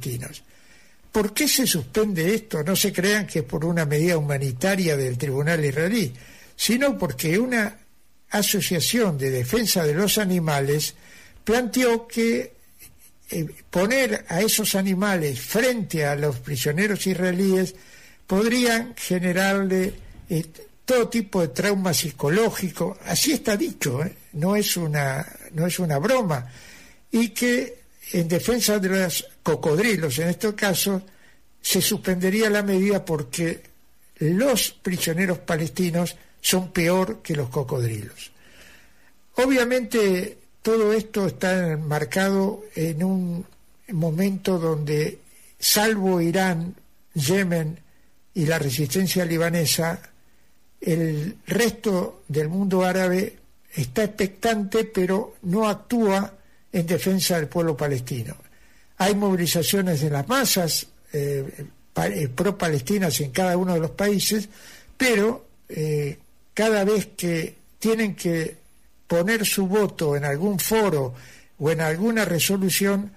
palestinos. ¿Por qué se suspende esto? No se crean que es por una medida humanitaria del tribunal israelí, sino porque una asociación de defensa de los animales planteó que poner a esos animales frente a los prisioneros israelíes podrían generarle todo tipo de trauma psicológico. Así está dicho, no es una broma, y que en defensa de los cocodrilos, en este caso, se suspendería la medida porque los prisioneros palestinos son peor que los cocodrilos. Obviamente todo esto está enmarcado en un momento donde, salvo Irán, Yemen y la resistencia libanesa, el resto del mundo árabe está expectante, pero no actúa en defensa del pueblo palestino. Hay movilizaciones de las masas pro-palestinas en cada uno de los países, pero cada vez que tienen que poner su voto en algún foro o en alguna resolución,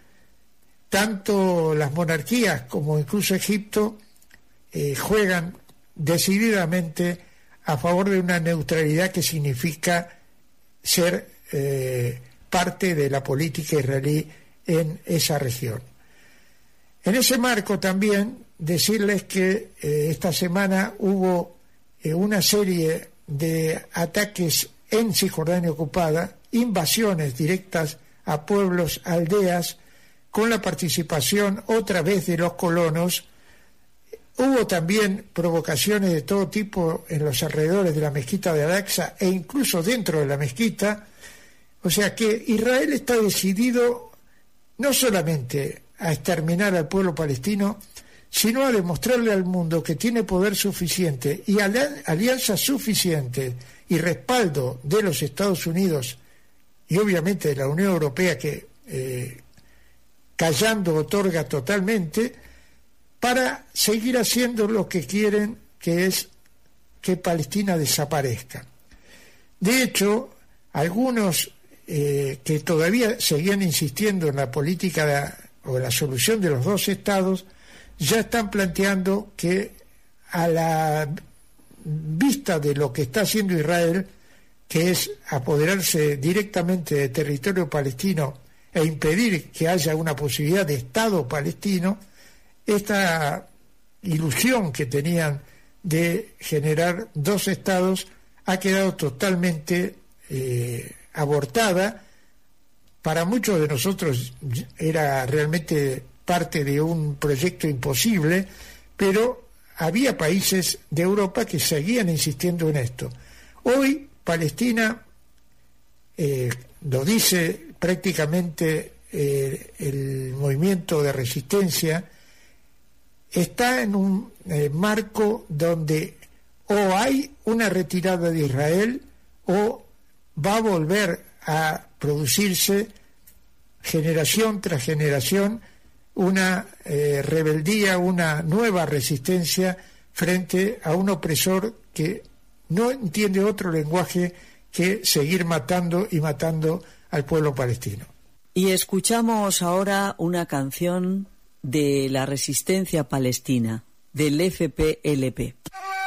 tanto las monarquías como incluso Egipto juegan decididamente a favor de una neutralidad que significa ser parte de la política israelí en esa región. En ese marco también decirles que esta semana hubo una serie de ataques en Cisjordania ocupada, invasiones directas a pueblos, aldeas, con la participación otra vez de los colonos. Hubo también provocaciones de todo tipo en los alrededores de la mezquita de Al-Aqsa e incluso dentro de la mezquita. O sea que Israel está decidido no solamente a exterminar al pueblo palestino, sino a demostrarle al mundo que tiene poder suficiente y alianza suficiente y respaldo de los Estados Unidos y obviamente de la Unión Europea, que callando otorga totalmente, para seguir haciendo lo que quieren, que es que Palestina desaparezca. De hecho, algunos que todavía seguían insistiendo en la política o la solución de los dos estados, ya están planteando que, a la vista de lo que está haciendo Israel, que es apoderarse directamente del territorio palestino e impedir que haya una posibilidad de Estado palestino, esta ilusión que tenían de generar dos estados ha quedado totalmente abortada. Para muchos de nosotros era realmente parte de un proyecto imposible, pero había países de Europa que seguían insistiendo en esto. Hoy Palestina, lo dice prácticamente el movimiento de resistencia, está en un marco donde o hay una retirada de Israel o va a volver a producirse generación tras generación una rebeldía, una nueva resistencia frente a un opresor que no entiende otro lenguaje que seguir matando y matando al pueblo palestino. Y escuchamos ahora una canción de la resistencia palestina, del FPLP.